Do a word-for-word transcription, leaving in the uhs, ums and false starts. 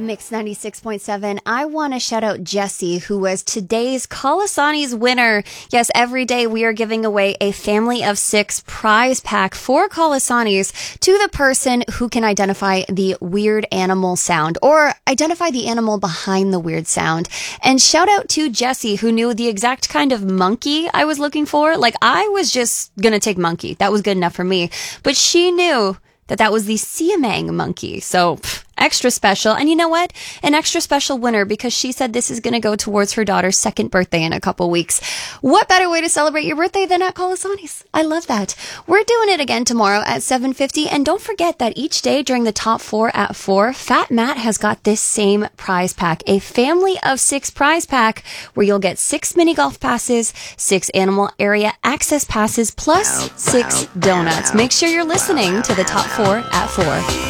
Mix ninety-six point seven. I want to shout out Jessie, who was today's Kalasani's winner. Yes, every day we are giving away a family of six prize pack for Kalasani's to the person who can identify the weird animal sound or identify the animal behind the weird sound. And shout out to Jessie, who knew the exact kind of monkey I was looking for. Like, I was just going to take monkey. That was good enough for me. But she knew that that was the Siamang monkey. So, pff, extra special. And you know what? An extra special winner, because she said this is going to go towards her daughter's second birthday in a couple weeks. What better way to celebrate your birthday than at Kalasani's? I love that. We're doing it again tomorrow at seven fifty. And don't forget that each day during the top four at four, Fat Matt has got this same prize pack, a family of six prize pack where you'll get six mini golf passes, six animal area access passes, plus six donuts. Make sure you're listening to the top four at four.